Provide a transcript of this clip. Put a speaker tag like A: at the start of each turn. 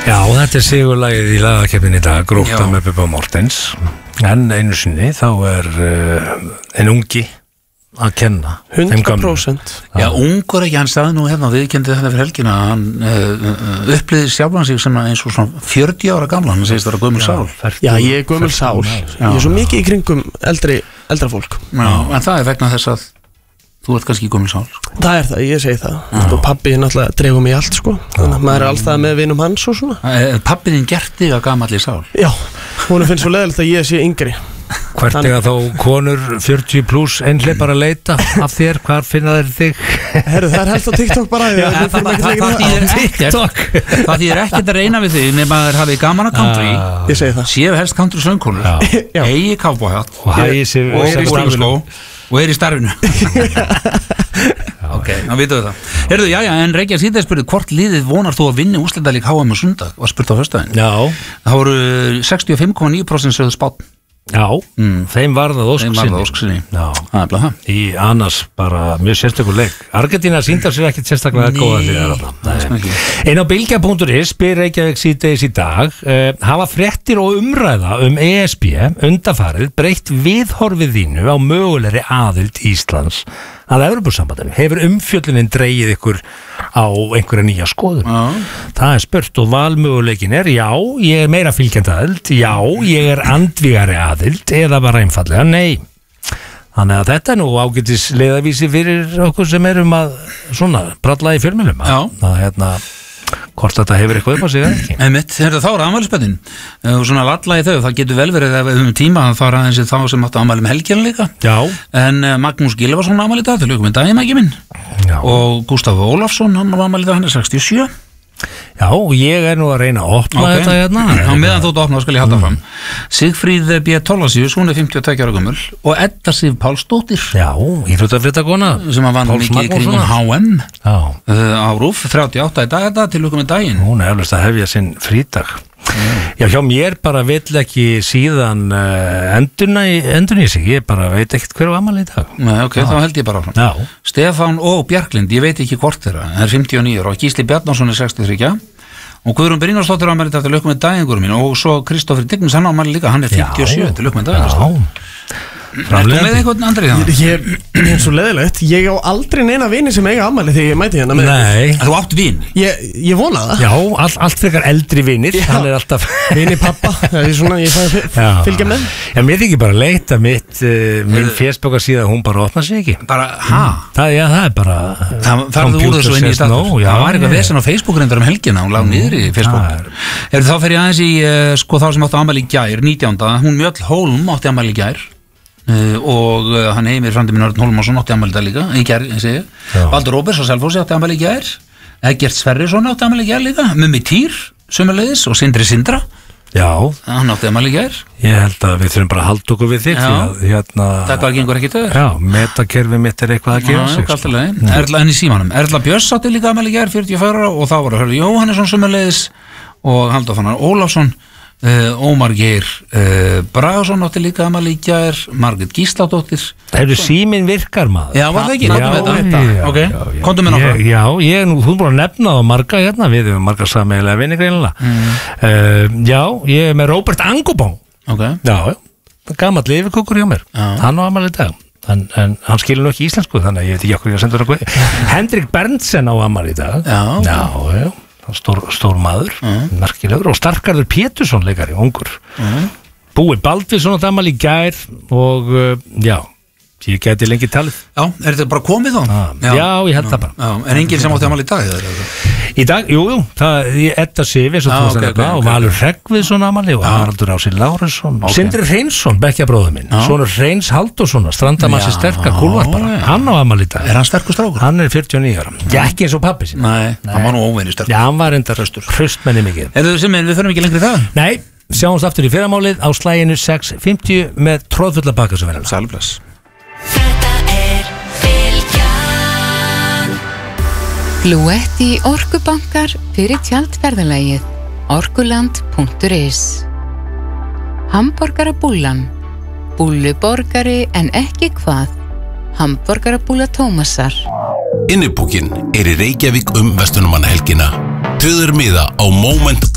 A: Já, þetta sigurlagið í lagakeppninni í dag, Grótta með Bubba Mortens. En einu sinni þá en ungi að kenna
B: 100%.
C: Já, ungur ekki, hann staði nú hérna viðkendi þetta fyrir helgina, hann upplýði sjálfan sig sem eins og svona 40 ára gamla, hann segist það að gömul sál.
B: Já, ég gömul sál. Ég svo mikið í kringum eldra fólk.
C: Já, en það vegna þess að þú ert kannski gömul sál.
B: Það það, ég segi það. Og pabbi náttúrulega dregur mig allt, sko. Þannig að maður alltaf með vinum hans og svona.
C: Pabbi þinn gert þig að gamalli sál?
B: Já, hún finnst svo leiðilegt að ég sé yngri.
A: Hvert er þá konur 40 pluss einhleipar að leita af þér, hvar finna þeir þig?
B: Herru, það helst á TikTok bara.
C: TikTok. Það þýðir ekkert að reyna við þig nema þeir hafið gaman að country.
B: Ég segi það.
C: Séu helst country söngkonur, eigi cowboyhatt og í starfinu. Ok, þá vitum við það. Heyrðu, já, en Reykjavík síðan spurði hvort liðið vonar þú að vinna úrslitaleik HM á sundag, var spurt á föstudaginn.
A: Já.
C: Það voru 65,9% sögðu spánn.
A: Já, þeim varðað ósksinni.
C: Já, það er bara það.
A: Í annars bara mjög sérstaklega leik. Argentína sýndar sér ekkert sérstaklega góða því þarna. Einn á Bilgja.is spyr Reykjavík síðdegis í dag hafa fréttir og umræða ESB undanfarið breytt viðhorfið þínu á mögulegri aðild Íslands að Evrópusambandinu. Hefur umfjöllunin dregið ykkur á einhverja nýja skoðun? Það er spurt og valmöguleikin já, ég er meira fylgjandi aðild, já, ég er andvígari aðild eða bara einfallega nei. Þannig að þetta nú ágætis leiðavísi fyrir okkur sem erum að svona bralla í fjölmiðlum. Það hvort þetta hefur eitthvað upp á sig ekki.
C: Einmitt, þá er afmælisbönnin og svona valla í þau, það getur vel verið ef við höfum tíma að fara aðeins þá sem áttu afmæli helgina líka.
A: Já.
C: En Magnús Gylfason afmæli í dag, til lögum með daginn ekki minn. Já. Og Gústaf Ólafsson, hann afmæli í dag, hann er 67.
A: Já, ég er nú að reyna að opna þetta hérna.
C: Á meðan þú opna, skal ég halda fram. Sigfríð B. Tollasius, hún er 52 ára gömul og Edda Sif Pálsdóttir.
A: Já, íþróttafréttakona
C: sem að vann mikið í kringum HM á RÚV, 38 í dag þetta, til lögum með daginn.
A: Hún er eflust að hefja sinn frídag. Já, hjá mér bara vill ekki síðan endurna í sig, ég bara veit ekkert hver var afmæli í dag.
C: Nei, ok, þá held ég bara áfram.
A: Já.
C: Stefán og Bjarklind, ég veit ekki hvort þeirra, það er 59 og Gísli Bjarnason er 63 og Guðrún Brynjarsdóttir afmæli til lögum með daginn mín og svo Kristófur Dignus, hann afmæli líka, hann er 57 til lögum með daginn. Ertu með eitthvað andrið það?
B: Ég er svo leðilegt. Ég á aldrei neina vini sem eiga afmæli þegar ég mæti hérna með.
A: Nei.
C: Þú átt vin?
B: Ég vona það.
A: Já, allt frekar eldri vinir. Hann er alltaf
B: vini pappa. Ég fæ fylgja með.
A: Já, mér þykir bara leitt að minn Facebook-síða, hún bara opna sig ekki.
C: Bara,
A: það er bara
C: það úr þessu inn í status. Það var eitthvað vesen á Facebook reyndar helgina, hún lág niður í Facebook. Þá fer ég aðeins í þá sem áttu afmæli í gær, 19. Hún Mjöll Hólm átti afmæli í gær. Og hann Heimir frandi minn Örn Hólmarsson átti afmæli líka í gær, ég segi. Baldur Róbers á Selfossi átti afmæli í gær. Eggert Sverrisson átti afmæli í gær líka. Mummi Týr sömuleiðis og Sindri Sindra.
A: Já.
C: Hann átti afmæli í gær.
A: Ég held að við þurfum bara að halda okkur við þig.
C: Þetta gengur ekki töður.
A: Já, metakerfið mitt er eitthvað að gefa sig.
C: Erla henni Símanum. Erla Björns átti líka afmæli í gær, 44 ára og þá var að Jóhannesson sömuleiðis og Halldór Fannar Ólafsson. Ómar Geir Bragason átti líka afmæli í gær, Margrét Gísladóttir.
A: Hefur síminn virkar maður?
C: Já, var það ekki? Ok, komdu með nokkra.
A: Já, ég er nú, þú er búin að nefna á marga hérna, við hefum marga sameiginlega vinni greinilega. Já, ég er með Róbert Angubong.
C: Ok.
A: Já, gamall yfirkokkur hjá mér. Hann á afmæli í dag. En hann skilur nú ekki íslensku, þannig að ég veit ekki okkur ég að senda það hvað. Hendrik Berntsen á afmæli í dag. Já. Stór maður, merkilegur og Starkarður Pétursson leikari, ungur. Búi Baldvinsson á afmæli í gær og já, ég geti lengi talið.
C: Já, er þetta bara komið þá?
A: Já, ég held það bara.
C: En enginn sem átti afmæli í dag?
A: Í dag, jú, það er Edda Sif eins og þú veist þetta og Valur Hreggviðsson afmæli og Haraldur Ási Lárensson og Sindri Hreinsson, bekkjabróður minn, sonur Hreins Halldórssonar, strandamassi sterka kúlvarpara, hann á afmæli í dag.
C: Er hann sterkur strákur?
A: Hann er 49 ára. Já, ekki eins og pabbi sín.
C: Nei, hann var nú óvenju sterkur.
A: Já, hann var enda hraustmenni mikið.
C: Við förum ekki lengri það?
A: Nei, sjáumst aftur í fyrramálið á slaginu 6:50 með tróðfulla bakkarsverðina.
C: Sælubless.
D: Fluetti orkubankar fyrir tjaldferðalagið orkuland.is. Hamborgarabúllan. Búlluborgari en ekki hvað. Hamborgarabúlla Tómasar.
E: Innipúkinn er í Reykjavík verslunarmannahelgina. Töður miða á moment.is.